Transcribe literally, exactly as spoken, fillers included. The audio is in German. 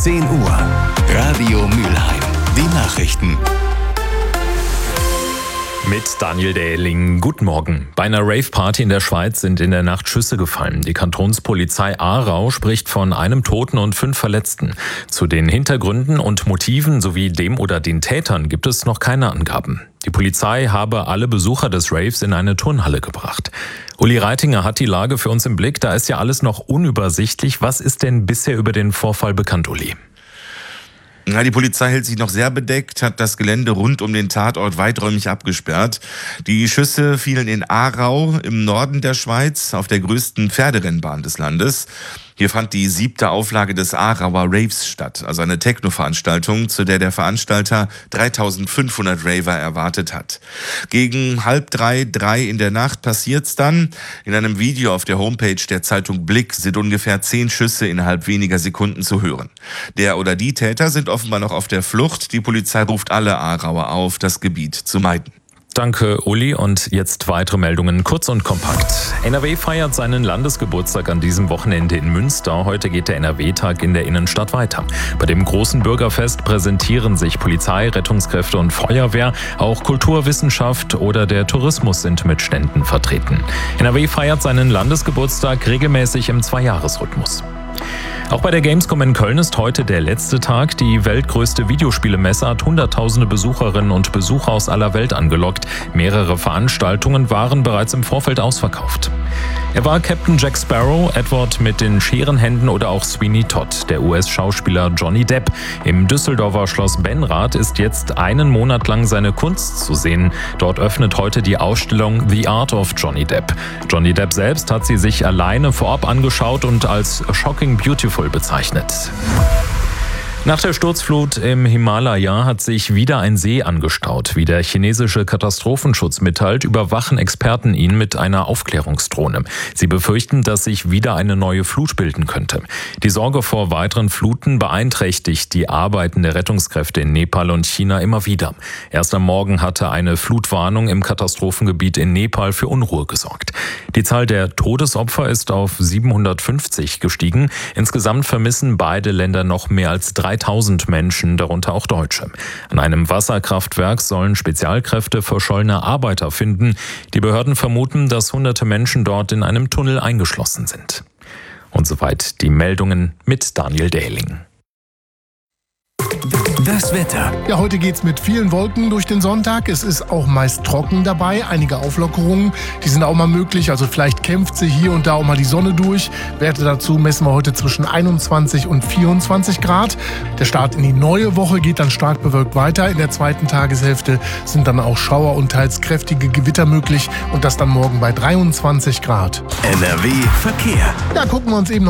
zehn Uhr. Radio Mülheim. Die Nachrichten. Mit Daniel Dähling. Guten Morgen. Bei einer Rave-Party in der Schweiz sind in der Nacht Schüsse gefallen. Die Kantonspolizei Aarau spricht von einem Toten und fünf Verletzten. Zu den Hintergründen und Motiven sowie dem oder den Tätern gibt es noch keine Angaben. Die Polizei habe alle Besucher des Raves in eine Turnhalle gebracht. Uli Reitinger hat die Lage für uns im Blick. Da ist ja alles noch unübersichtlich. Was ist denn bisher über den Vorfall bekannt, Uli? Ja, die Polizei hält sich noch sehr bedeckt, hat das Gelände rund um den Tatort weiträumig abgesperrt. Die Schüsse fielen in Aarau im Norden der Schweiz auf der größten Pferderennbahn des Landes. Hier fand die siebte Auflage des Aarauer Raves statt, also eine Techno-Veranstaltung, zu der der Veranstalter dreitausendfünfhundert Raver erwartet hat. Gegen halb drei, drei in der Nacht passiert's dann. In einem Video auf der Homepage der Zeitung Blick sind ungefähr zehn Schüsse innerhalb weniger Sekunden zu hören. Der oder die Täter sind offenbar noch auf der Flucht. Die Polizei ruft alle Aarauer auf, das Gebiet zu meiden. Danke, Uli. Und jetzt weitere Meldungen, kurz und kompakt. N R W feiert seinen Landesgeburtstag an diesem Wochenende in Münster. Heute geht der N R W-Tag in der Innenstadt weiter. Bei dem großen Bürgerfest präsentieren sich Polizei, Rettungskräfte und Feuerwehr. Auch Kultur, Wissenschaft oder der Tourismus sind mit Ständen vertreten. N R W feiert seinen Landesgeburtstag regelmäßig im Zweijahresrhythmus. Auch bei der Gamescom in Köln ist heute der letzte Tag. Die weltgrößte Videospielemesse hat hunderttausende Besucherinnen und Besucher aus aller Welt angelockt. Mehrere Veranstaltungen waren bereits im Vorfeld ausverkauft. Er war Captain Jack Sparrow, Edward mit den Scherenhänden oder auch Sweeney Todd. Der U S-Schauspieler Johnny Depp im Düsseldorfer Schloss Benrath ist jetzt einen Monat lang seine Kunst zu sehen. Dort öffnet heute die Ausstellung The Art of Johnny Depp. Johnny Depp selbst hat sie sich alleine vorab angeschaut und als Shocking Beautiful bezeichnet. Nach der Sturzflut im Himalaya hat sich wieder ein See angestaut. Wie der chinesische Katastrophenschutz mitteilt, überwachen Experten ihn mit einer Aufklärungsdrohne. Sie befürchten, dass sich wieder eine neue Flut bilden könnte. Die Sorge vor weiteren Fluten beeinträchtigt die Arbeiten der Rettungskräfte in Nepal und China immer wieder. Erst am Morgen hatte eine Flutwarnung im Katastrophengebiet in Nepal für Unruhe gesorgt. Die Zahl der Todesopfer ist auf siebenhundertfünfzig gestiegen. Insgesamt vermissen beide Länder noch mehr als dreitausend Menschen, darunter auch Deutsche. An einem Wasserkraftwerk sollen Spezialkräfte verschollene Arbeiter finden. Die Behörden vermuten, dass hunderte Menschen dort in einem Tunnel eingeschlossen sind. Und soweit die Meldungen mit Daniel Dähling. Das Wetter. Ja, heute geht's mit vielen Wolken durch den Sonntag. Es ist auch meist trocken dabei. Einige Auflockerungen, die sind auch mal möglich. Also vielleicht kämpft sie hier und da auch mal die Sonne durch. Werte dazu messen wir heute zwischen einundzwanzig und vierundzwanzig Grad. Der Start in die neue Woche geht dann stark bewölkt weiter. In der zweiten Tageshälfte sind dann auch Schauer und teils kräftige Gewitter möglich. Und das dann morgen bei dreiundzwanzig Grad. N R W Verkehr. Ja, gucken wir uns eben noch